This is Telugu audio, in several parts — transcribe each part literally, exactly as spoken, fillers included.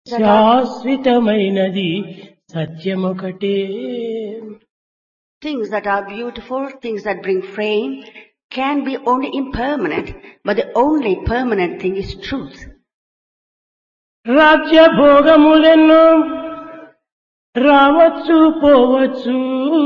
శాశ్వతమైనది సత్యమొకటే. Things that are beautiful, things that bring fame, can be only impermanent, but the only permanent thing is truth. రాజ్య భోగములెన్నో రావచ్చు పోవచ్చు,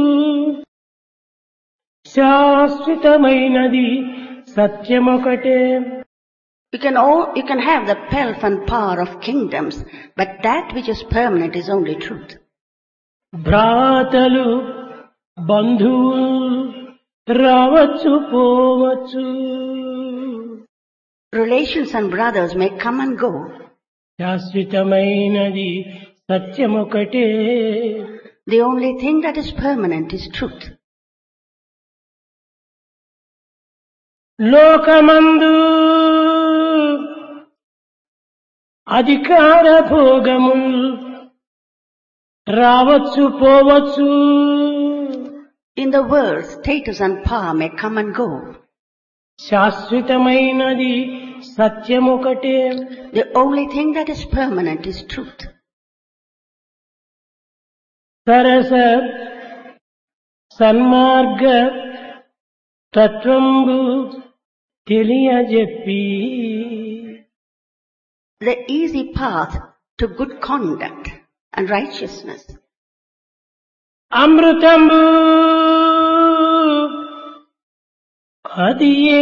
శాశ్వతమైనది సత్యమొకటే. You can all, you can have the pelf and power of kingdoms, but that which is permanent is only truth. భ్రాతలు బంధువులు రావచ్చు పోవచ్చు, Relations and brothers may come and go. శాశ్వతమైనది సత్యమొకటే. The only thing that is permanent is truth. లోకమందు అధికార భోగములు రావచ్చు పోవచ్చు, In the world, status and power may come and go. శాశ్వతమైనది సత్యమొకటే. The only thing that is permanent is truth. Sarasa సన్మార్గ తత్వంబు తెలియజెప్పి, The easy path to good conduct and righteousness. అమృతంబు అదియే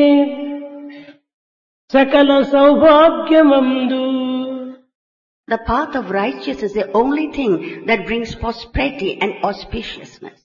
సకల సౌభాగ్యమందు. The path of righteousness is the only thing that brings prosperity and auspiciousness.